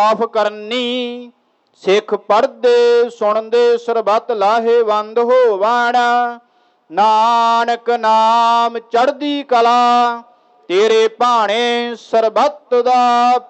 Of ਕਰਨੀ। ਸਿੱਖ ਪੜ੍ਹਦੇ ਸੁਣਦੇ ਸਰਬੱਤ ਲਾਹੇਵੰਦ ਹੋਵਣ। ਨਾਨਕ ਨਾਮ ਚੜ੍ਹਦੀ ਕਲਾ, ਤੇਰੇ ਭਾਣੇ ਸਰਬੱਤ ਦਾ